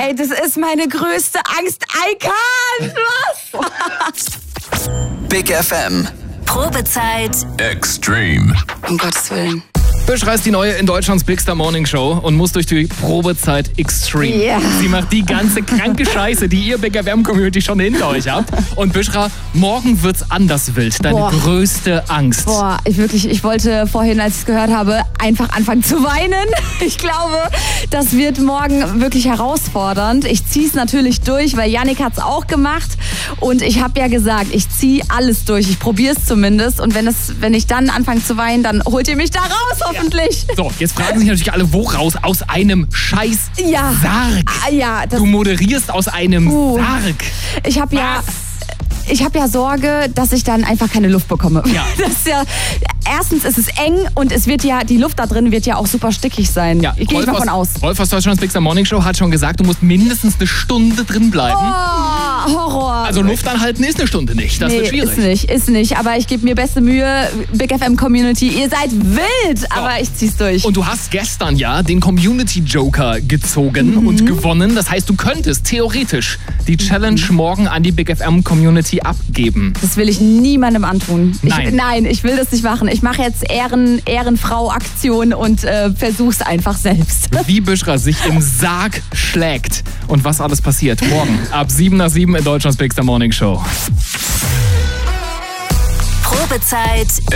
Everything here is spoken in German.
Ey, das ist meine größte Angst. I can't. Was? Big FM. Probezeit Extreme. Um Gottes Willen. Büschra ist die neue in Deutschlands Big Star Morning Show und muss durch die Probezeit Extreme. Ja. Sie macht die ganze kranke Scheiße, die ihr Big FM Community schon hinter euch habt. Und Büschra, morgen wird's anders wild. Deine größte Angst. Boah, ich wollte vorhin, als ich es gehört habe, einfach anfangen zu weinen. Ich glaube, das wird morgen wirklich herausfordernd. Ich ziehe es natürlich durch, weil Yannick hat es auch gemacht. Und ich habe ja gesagt, ich ziehe alles durch. Ich probiere es zumindest. Und wenn ich dann anfange zu weinen, dann holt ihr mich da raus, hoffentlich. So, jetzt fragen sich natürlich alle, wo raus? Aus einem scheiß Sarg. Ja, Du moderierst aus einem Sarg. Ich habe ja Sorge, dass ich dann einfach keine Luft bekomme. Ja. Das ist ja, erstens ist es eng und es wird ja, die Luft da drin wird ja auch super stickig sein. Ja, Ich gehe mal von aus. Rolf aus Deutschlands Big Star Morning Show hat schon gesagt, du musst mindestens eine Stunde drin bleiben. Oh, Horror. Also Luft anhalten ist eine Stunde nicht. Das wird schwierig. Ist nicht. Aber ich gebe mir beste Mühe. Big FM Community, ihr seid wild, aber ich zieh's durch. Und du hast gestern ja den Community Joker gezogen und gewonnen. Das heißt, du könntest theoretisch die Challenge morgen an die Big FM Community abgeben. Das will ich niemandem antun. Nein. Ich will das nicht machen. Ich mache jetzt Ehrenfrau-Aktion und versuch's einfach selbst. Wie Büschra sich im Sarg schlägt und was alles passiert. Morgen ab 7:07 in Deutschlands Big Star Morning Show. Probezeit